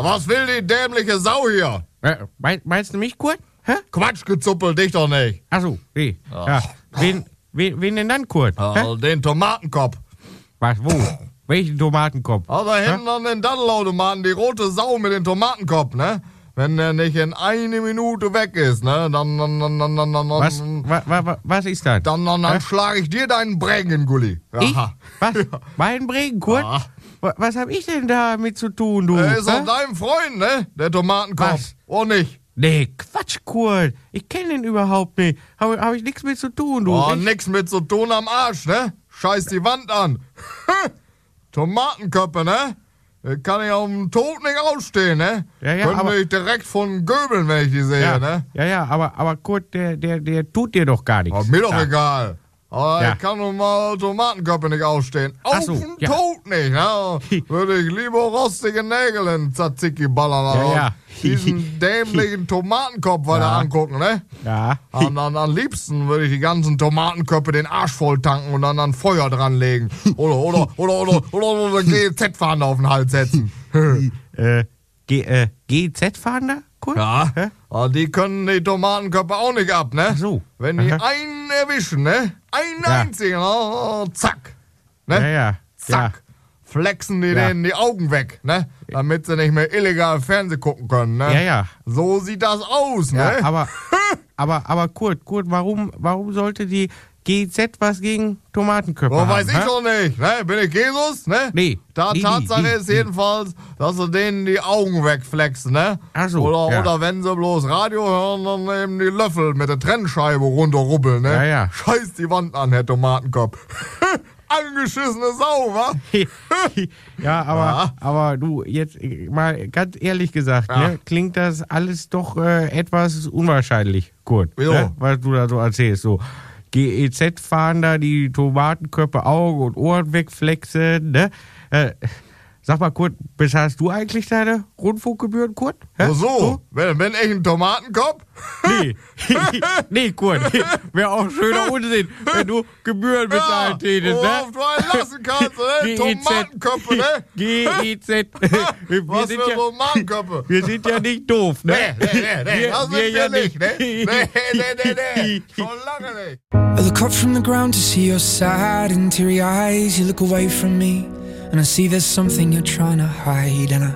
Was will die dämliche Sau hier? Meinst du mich, Kurt? Hä? Quatsch, gezuppel dich doch nicht. Ach so, nee. Ja. Wen denn dann, Kurt? Den Tomatenkopf. Was, wo? Welchen Tomatenkopf? Also hinten an den Daddelautomaten, die rote Sau mit dem Tomatenkopf, ne? Wenn der nicht in 1 Minute weg ist, ne? Dann Was ist das? Dann schlage ich dir deinen Bregen, Gulli. Ich? Was? Mein Bregen, Kurt? Was hab ich denn damit zu tun, du? Er ist auch dein Freund, ne? Der Tomatenkopf. Was? Oh, nicht? Nee, Quatsch, Kurt. Ich kenne den überhaupt nicht. Hab ich nichts mit zu tun, du. Oh, nix mit zu tun am Arsch, ne? Scheiß die Wand an. Tomatenköpfe, ne? Kann ich auf dem Tod nicht ausstehen, ne? Ja, Könnte aber ich direkt von Göbeln, wenn ich die sehe, ja, ne? Ja, aber Kurt, der tut dir doch gar nichts. Aber mir doch egal. Aber Ja. ich kann nun mal Tomatenköpfe nicht ausstehen. Ach Auf so, den ja. Tod nicht, ne? Würde ich lieber rostige Nägel in Tzatziki ballern. Ja, aber ja. Diesen dämlichen Tomatenkopf weiter angucken, ne? Ja. Am liebsten würde ich die ganzen Tomatenköpfe den Arsch voll tanken und dann Feuer dranlegen. Oder GZ-Fahnder auf den Hals setzen. GZ-Fahnder, Kurt? Ja, Hä? aber die können die Tomatenköpfe auch nicht ab, ne? Ach so. Wenn die Aha. einen erwischen, ne? Einen Ja. einzigen, zack. Ne? Ja. Zack. Flexen die denen die Augen weg, ne? Damit sie nicht mehr illegal Fernsehen gucken können, ne? Ja. So sieht das aus, ne? Ja, aber Kurt, warum sollte die GZ was gegen Tomatenköpfe haben? Weiß ich hä? doch nicht, ne? Bin ich Jesus, ne? Nee. Tatsache ist jedenfalls, dass sie denen die Augen wegflexen, ne? Ach so, Oder wenn sie bloß Radio hören, dann eben die Löffel mit der Trennscheibe runterrubbeln, ne? Ja. Scheiß die Wand an, Herr Tomatenkopf. Angeschissene Sau, wa? Ja, aber du, jetzt mal ganz ehrlich gesagt, ne, klingt das alles doch etwas unwahrscheinlich, Kurt. Wieso? Ne, was du da so erzählst, so GEZ-Fahnder, die Tomatenköpfe Augen und Ohren wegflexen, ne? Sag mal, Kurt, bezahlst du eigentlich deine Rundfunkgebühren, Kurt? Hä? So, wenn ich einen Tomatenkopf? Nee, Kurt, wäre auch schöner Unsinn, wenn du Gebühren bezahlt hättest, ne? Worauf du einen lassen kannst, ne? Tomatenköpfe, ne? GEZ. Was für Tomatenköpfe? Wir sind ja nicht doof, ne? Nee, das sind wir nicht, ne? Nee. Schon lange nicht. I look up from the ground to see your sad and teary eyes. You look away from me and I see there's something you're trying to hide, and I